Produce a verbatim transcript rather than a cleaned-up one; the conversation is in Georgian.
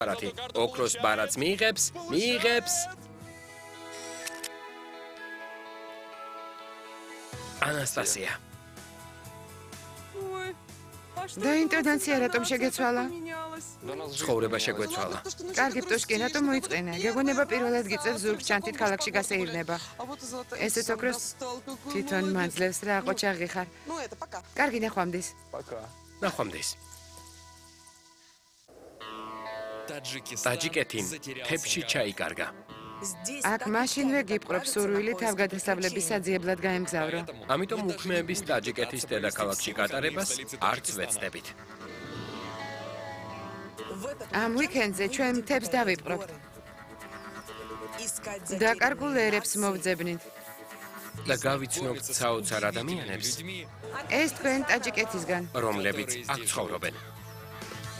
ბარათი. ოქროს ბარათს მიიღებს, მიიღებს. ანასტასია. და ინტონაცია რატომ შეგეცვალა? ცხოვრება შეგვეცვალა. კარგი პტუშკი, რატომ მოიწყვინა? გეგონება პირველად გიწევს ზურგ ჩანთით ქალაქში გასეირნება. ესეც ოქროს თვითონ მანძლევს რა, ყოჩაღი ხარ. კარგი, ნახვამდის. ნახვამდის. ტაჯიკეთი თებში ჩაიკარგა. აქ მაშინვე გიპყრობს სურვილი თავგადასავლების საძიებლად გაემგზავრო. ამიტომ უქმეების ტაჯიკეთის დედაქალაქში გატარებას არც ვეცდებით. ამ უიკენდზე ჩვენ მთებს დავიპყრობთ. დაკარგულ ერებს მოვძებნით. და გავიცნობთ საოცარ ადამიანებს, ეს თქვენ ტაჯიკეთისგან. რომლებიც აქ ცხოვრობენ.